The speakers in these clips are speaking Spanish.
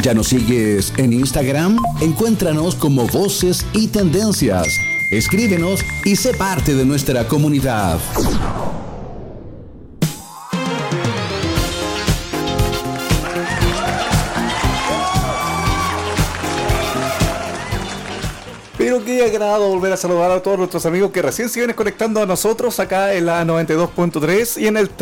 ¿Ya nos sigues en Instagram? Encuéntranos como Voces y Tendencias. Escríbenos y sé parte de nuestra comunidad. Pero qué agrado volver a saludar a todos nuestros amigos que recién se vienen conectando a nosotros acá en la 92.3 y en el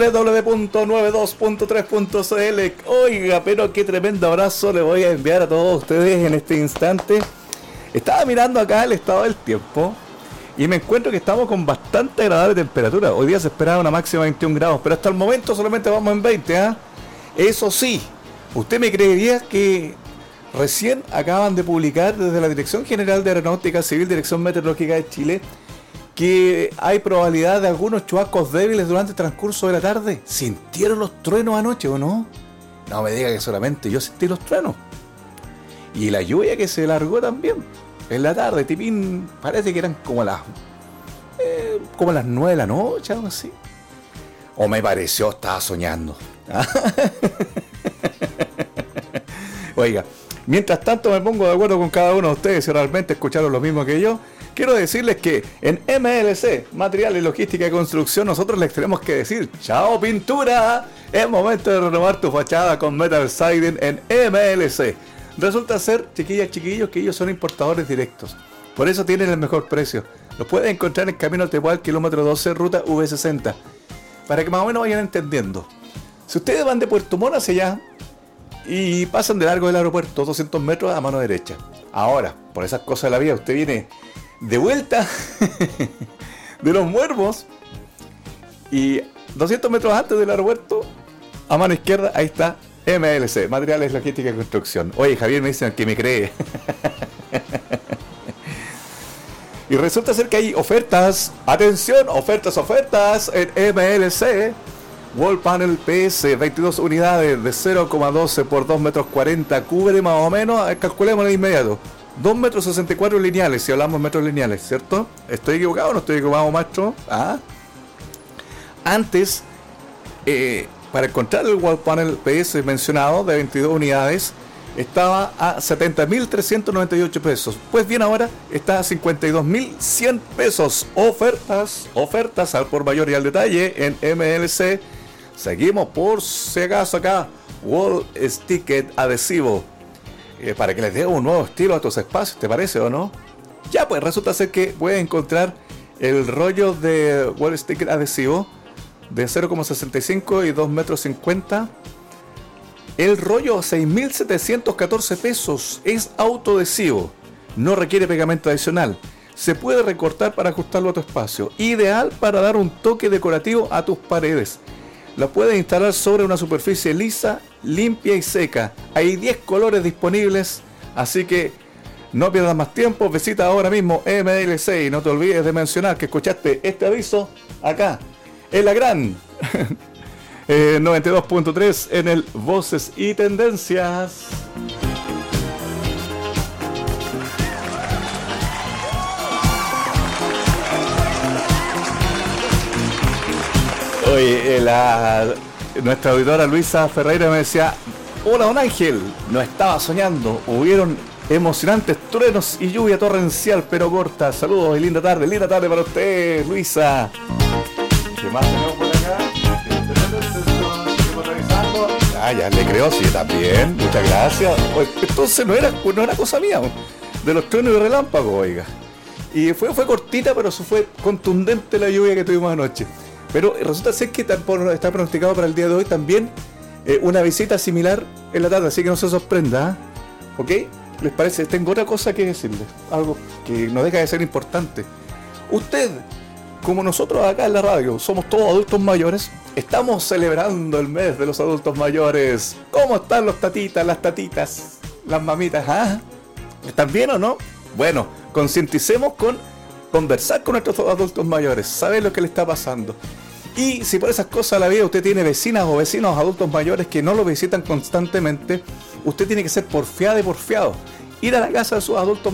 www.92.3.cl. Oiga, pero qué tremendo abrazo le voy a enviar a todos ustedes en este instante. Estaba mirando acá el estado del tiempo y me encuentro que estamos con bastante agradable temperatura. Hoy día se esperaba una máxima de 21 grados, pero hasta el momento solamente vamos en 20, ¿ah? Eso sí, usted me creería que recién acaban de publicar desde la Dirección General de Aeronáutica Civil, Dirección Meteorológica de Chile, que hay probabilidad de algunos chubascos débiles durante el transcurso de la tarde. ¿Sintieron los truenos anoche o no? No me diga que solamente yo sentí los truenos. Y la lluvia que se largó también en la tarde, tipín, parece que eran como las 9 de la noche, algo así. O me pareció, estaba soñando. Oiga, mientras tanto me pongo de acuerdo con cada uno de ustedes si realmente escucharon lo mismo que yo. Quiero decirles que en MLC, Material y Logística y Construcción, nosotros les tenemos que decir ¡chao pintura! Es momento de renovar tu fachada con Metal Siding en MLC. Resulta ser, chiquillas, chiquillos, que ellos son importadores directos. Por eso tienen el mejor precio. Los pueden encontrar en Camino al Tepual, kilómetro 12, ruta V60. Para que más o menos vayan entendiendo. Si ustedes van de Puerto Montt hacia allá y pasan de largo del aeropuerto, 200 metros a mano derecha. Ahora, por esas cosas de la vida, usted viene de vuelta de Los Muermos y 200 metros antes del aeropuerto, a mano izquierda, ahí está MLC, Materiales, Logística y Construcción. Oye, Javier me dicen que me cree. Y resulta ser que hay ofertas, atención, ofertas en MLC. Wall Panel PS, 22 unidades de 0,12 por 2 metros 40, cubre más o menos, calculemos de inmediato, 2 metros 64 lineales, si hablamos metros lineales, ¿cierto? ¿Estoy equivocado o no estoy equivocado, maestro? ¿Ah? Antes, para encontrar el Wall Panel PS mencionado de 22 unidades, estaba a 70.398 pesos. Pues bien, ahora está a 52.100 pesos. Ofertas al por mayor y al detalle en MLC. Seguimos por si acaso acá. Wall Sticker adhesivo. Para que les dé un nuevo estilo a estos espacios, ¿te parece o no? Ya, pues resulta ser que puedes encontrar el rollo de Wall Sticker adhesivo de 0,65 y 2 metros 50. El rollo a 6.714 pesos. Es autoadhesivo. No requiere pegamento adicional. Se puede recortar para ajustarlo a tu espacio. Ideal para dar un toque decorativo a tus paredes. Lo puedes instalar sobre una superficie lisa, limpia y seca. Hay 10 colores disponibles. Así que no pierdas más tiempo. Visita ahora mismo MLC y no te olvides de mencionar que escuchaste este aviso acá en la gran 92.3 en el Voces y Tendencias. Oye, nuestra auditora Luisa Ferreira me decía: hola don Ángel, no estaba soñando, hubieron emocionantes truenos y lluvia torrencial pero corta. Saludos y linda tarde para usted, Luisa. ¿Qué más tenemos por acá? Ya le creo, sí, también, muchas gracias. Oye, entonces no era cosa mía, de los truenos y relámpagos, oiga. Y fue cortita, pero fue contundente la lluvia que tuvimos anoche. Pero resulta ser que está pronosticado para el día de hoy también una visita similar en la tarde, así que no se sorprenda, ¿ok? ¿Les parece? Tengo otra cosa que decirles, algo que no deja de ser importante. Usted, como nosotros acá en la radio, somos todos adultos mayores, estamos celebrando el mes de los adultos mayores. ¿Cómo están los tatitas, las tatitas, las mamitas? ¿Ah? ¿Están bien o no? Bueno, concienticemos con conversar con nuestros adultos mayores, saber lo que le está pasando. Y si por esas cosas de la vida usted tiene vecinas o vecinos adultos mayores que no lo visitan constantemente, usted tiene que ser porfiada y porfiado. Ir a la casa de sus adultos